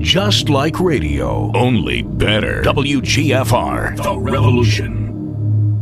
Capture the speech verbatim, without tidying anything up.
Just like radio, only better. W G F R, The Revolution.